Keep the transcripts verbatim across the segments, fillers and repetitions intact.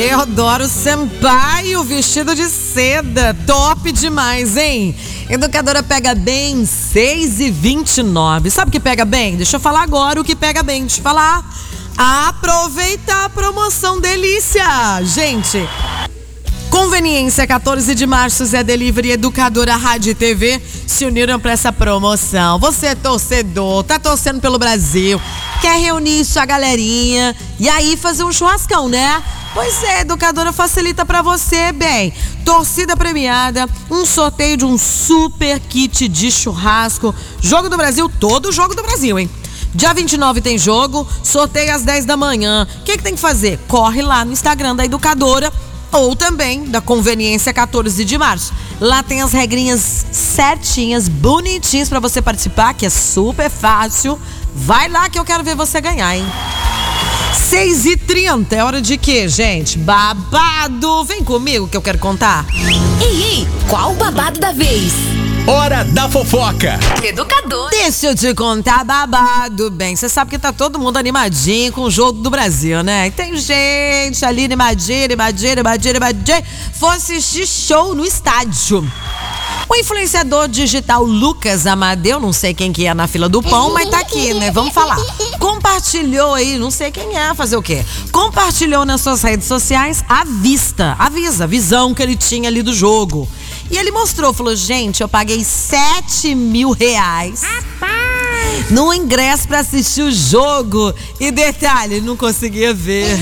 Eu adoro Sampaio, vestido de seda, top demais, hein? Educadora Pega Bem, seis e vinte e nove. Sabe o que pega bem? Deixa eu falar agora o que pega bem. Deixa eu falar. Aproveitar a promoção delícia. Gente, Conveniência, quatorze de março, Zé Delivery, Educadora Rádio e T V se uniram para essa promoção. Você é torcedor, tá torcendo pelo Brasil, quer reunir sua galerinha e aí fazer um churrascão, né? Pois é, Educadora facilita pra você, bem. Torcida premiada, um sorteio de um super kit de churrasco. Jogo do Brasil, todo jogo do Brasil, hein? Dia vinte e nove tem jogo, sorteio às dez da manhã. O que que tem que fazer? Corre lá no Instagram da Educadora ou também da Conveniência, quatorze de março. Lá tem as regrinhas certinhas, bonitinhas pra você participar, que é super fácil. Vai lá que eu quero ver você ganhar, hein? seis e trinta, é hora de quê, gente? Babado! Vem comigo que eu quero contar. Ei, ei, qual o babado da vez? Hora da fofoca. Educador. Deixa eu te contar babado. Bem, você sabe que tá todo mundo animadinho com o jogo do Brasil, né? E tem gente ali animadinha, animadinha, animadinha, animadinha. Foi assistir show no estádio. O influenciador digital Lucas Amadeu, não sei quem que é na fila do pão, mas tá aqui, né? Vamos falar. Compartilhou aí, não sei quem é, fazer o quê? Compartilhou nas suas redes sociais a vista, avisa, a visão que ele tinha ali do jogo. E ele mostrou, falou, gente, eu paguei sete mil reais no ingresso pra assistir o jogo. E detalhe, ele não conseguia ver.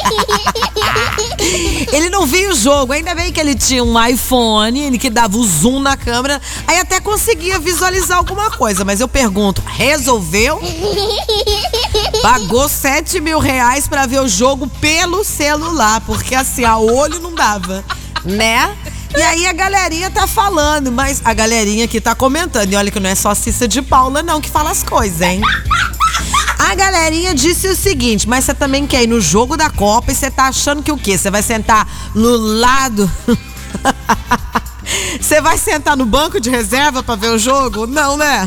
Ele não via o jogo, ainda bem que ele tinha um iPhone, ele que dava o zoom na câmera, aí até conseguia visualizar alguma coisa. Mas eu pergunto, resolveu? Pagou sete mil reais pra ver o jogo pelo celular, porque assim, a olho não dava, né? E aí a galerinha tá falando, mas a galerinha que tá comentando, e olha que não é só a Cissa de Paula não que fala as coisas, hein? A galerinha disse o seguinte, mas você também quer ir no jogo da Copa e você tá achando que o quê? Você vai sentar no lado... Você vai sentar no banco de reserva pra ver o jogo? Não, né?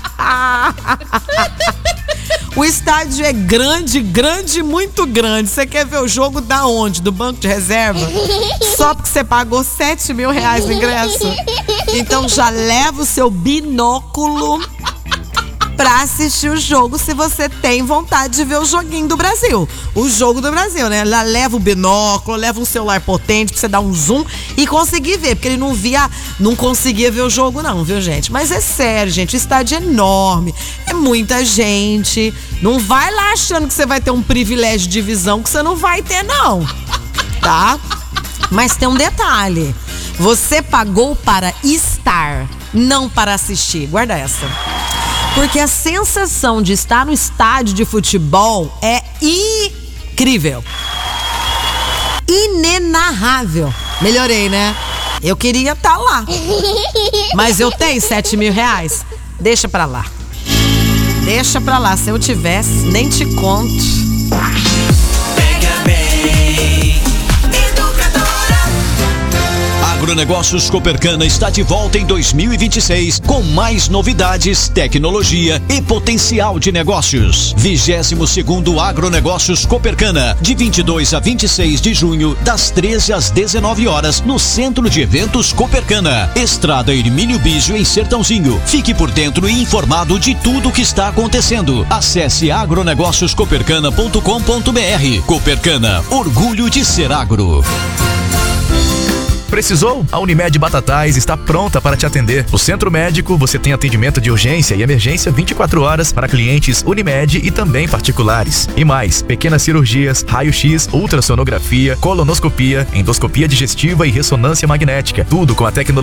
O estádio é grande, grande, muito grande. Você quer ver o jogo da onde? Do banco de reserva? Só porque você pagou sete mil reais no ingresso? Então já leva o seu binóculo pra assistir o jogo se você tem vontade de ver o joguinho do Brasil. O jogo do Brasil, né? Lá leva o binóculo, leva um celular potente pra você dar um zoom e conseguir ver, porque ele não via, não conseguia ver o jogo não, viu, gente? Mas é sério, gente, o estádio é enorme, é muita gente. Não vai lá achando que você vai ter um privilégio de visão que você não vai ter, não. Tá? Mas tem um detalhe. Você pagou para estar, não para assistir. Guarda essa. Porque a sensação de estar no estádio de futebol é incrível. Inenarrável. Melhorei, né? Eu queria estar lá. Mas eu tenho sete mil reais. Deixa pra lá. Deixa pra lá. Se eu tivesse, nem te conto. Pega bem. Agronegócios Copercana está de volta em dois mil e vinte e seis com mais novidades, tecnologia e potencial de negócios. vigésimo segundo Agronegócios Copercana, de vinte e dois a vinte e seis de junho, das treze às dezenove horas, no Centro de Eventos Copercana, Estrada Hermínio Bígio, em Sertãozinho. Fique por dentro e informado de tudo o que está acontecendo. Acesse agronegócios copercana ponto com ponto br. Copercana, orgulho de ser agro. Precisou? A Unimed Batatais está pronta para te atender. No Centro Médico, você tem atendimento de urgência e emergência vinte e quatro horas para clientes Unimed e também particulares. E mais, pequenas cirurgias, raio-x, ultrassonografia, colonoscopia, endoscopia digestiva e ressonância magnética. Tudo com a tecnologia